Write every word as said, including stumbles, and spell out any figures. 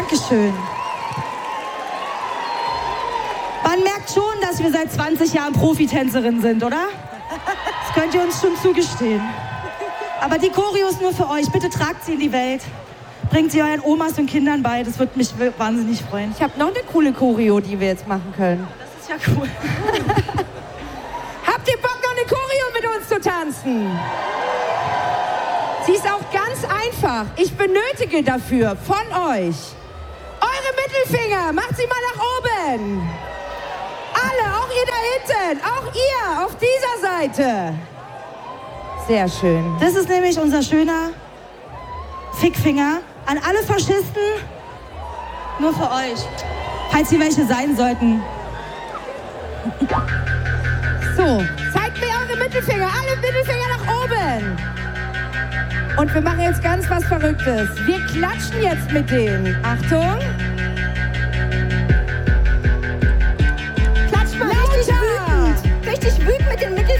Dankeschön. Man merkt schon, dass wir seit zwanzig Jahren Profitänzerinnen sind, oder? Das könnt ihr uns schon zugestehen. Aber die Choreo ist nur für euch. Bitte tragt sie in die Welt. Bringt sie euren Omas und Kindern bei. Das würde mich wahnsinnig freuen. Ich habe noch eine coole Choreo, die wir jetzt machen können. Das ist ja cool. Habt ihr Bock, noch eine Choreo mit uns zu tanzen? Sie ist auch ganz einfach. Ich benötige dafür von euch eure Mittelfinger. Macht sie mal nach oben. Alle, auch ihr da hinten. Auch ihr auf dieser Seite. Sehr schön. Das ist nämlich unser schöner Fickfinger an alle Faschisten. Nur für euch. Falls hier welche sein sollten. So, zeigt mir eure Mittelfinger. Alle Mittelfinger nach oben. Und wir machen jetzt ganz was Verrücktes. Wir klatschen jetzt mit denen. Achtung.